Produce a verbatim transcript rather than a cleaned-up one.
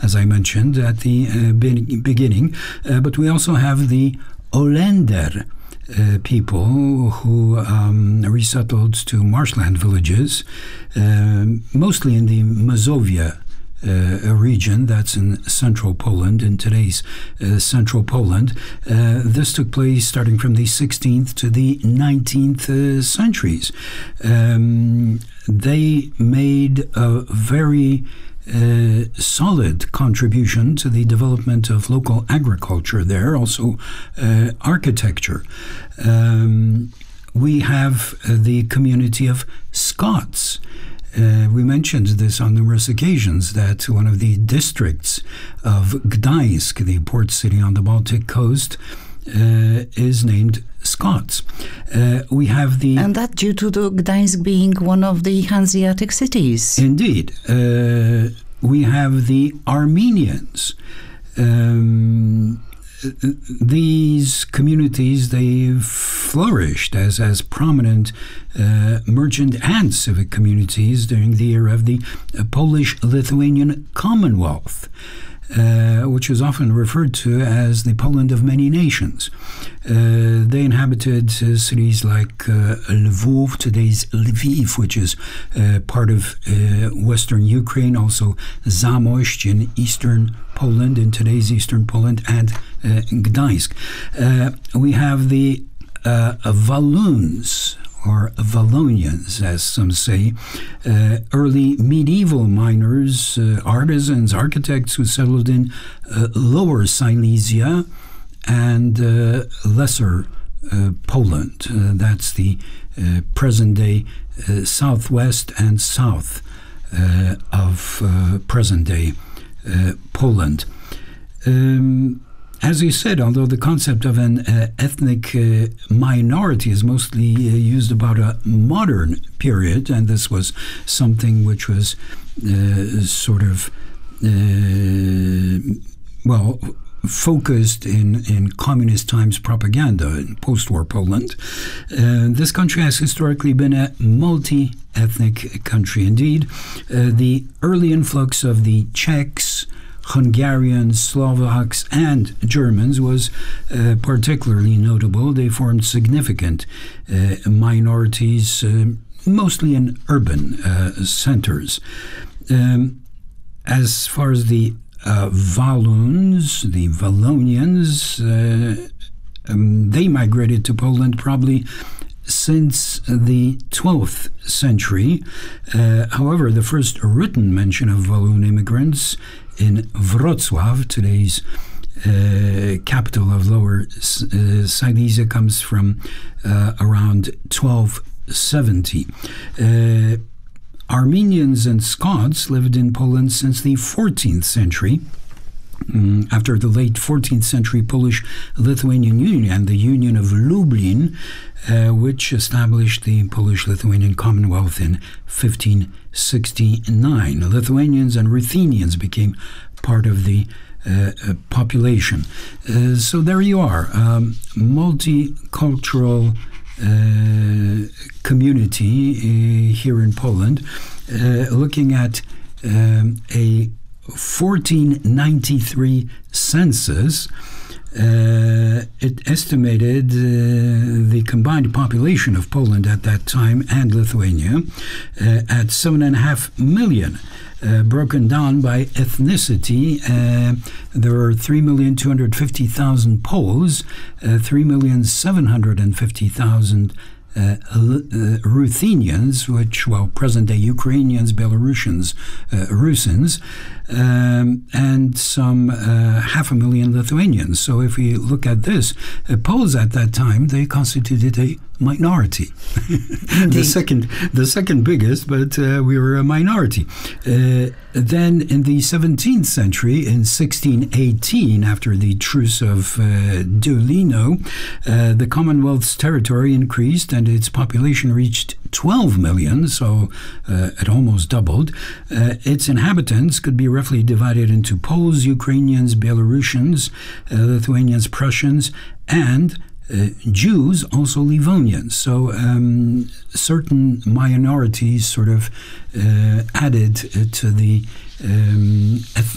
as I mentioned at the uh, be- beginning. Uh, but we also have the Olender uh, people who um, resettled to marshland villages, uh, mostly in the Mazovia Uh, a region that's in central Poland, in today's uh, central Poland. Uh, this took place starting from the sixteenth to the nineteenth uh, centuries. Um, they made a very uh, solid contribution to the development of local agriculture there, also uh, architecture. Um, we have uh, the community of Scots. Uh, we mentioned this on numerous occasions, that one of the districts of Gdańsk, the port city on the Baltic coast, uh, is named Scots. Uh, we have the... And that due to the Gdańsk being one of the Hanseatic cities. Indeed. Uh, we have the Armenians. Um, These communities, they flourished as, as prominent uh, merchant and civic communities during the era of the uh, Polish-Lithuanian Commonwealth, uh, which is often referred to as the Poland of many nations. Uh, they inhabited uh, cities like uh, Lvov, today's Lviv, which is uh, part of uh, western Ukraine, also Zamość in eastern Poland, in today's eastern Poland, and uh, Gdańsk. Uh, we have the uh, Walloons, or Wallonians, as some say, uh, early medieval miners, uh, artisans, architects who settled in uh, Lower Silesia and uh, Lesser uh, Poland. Uh, that's the uh, present-day uh, southwest and south uh, of uh, present-day uh, Poland. Um, As you said, although the concept of an uh, ethnic uh, minority is mostly uh, used about a modern period, and this was something which was uh, sort of, uh, well, focused in, in communist times propaganda in post-war Poland. Uh, this country has historically been a multi-ethnic country. Indeed, uh, the early influx of the Czechs, Hungarians, Slovaks, and Germans was uh, particularly notable. They formed significant uh, minorities, uh, mostly in urban uh, centers. Um, as far as the uh, Walloons, the Wallonians, uh, um, they migrated to Poland probably since the twelfth century. Uh, however, the first written mention of Walloon immigrants in Wrocław, today's uh, capital of Lower uh, Silesia, comes from uh, around twelve seventy. Uh, Armenians and Scots lived in Poland since the fourteenth century. Um, after the late fourteenth century Polish-Lithuanian Union and the Union of Lublin, uh, which established the Polish-Lithuanian Commonwealth in fifteen sixty-nine. Lithuanians and Ruthenians became part of the uh, uh, population. Uh, so there you are, um, multicultural uh, community uh, here in Poland, uh, looking at um, a fourteen ninety-three census. Uh, it estimated uh, the combined population of Poland at that time and Lithuania uh, at seven and a half million. Uh, broken down by ethnicity, uh, there are three million two hundred fifty thousand Poles, uh, three million seven hundred fifty thousand Uh, uh, Ruthenians, which, well, present-day Ukrainians, Belarusians, uh, Rusins, um, and some uh, half a million Lithuanians. So if we look at this, uh, Poles at that time, they constituted a minority. the second the second biggest, but uh, we were a minority. Uh, then in the seventeenth century, in sixteen eighteen, after the Truce of uh, Deulino, uh, the Commonwealth's territory increased and its population reached twelve million, so uh, it almost doubled. Uh, its inhabitants could be roughly divided into Poles, Ukrainians, Belarusians, uh, Lithuanians, Prussians, and Uh, Jews, also Livonians. So um, certain minorities sort of uh, added uh, to the um, ethnic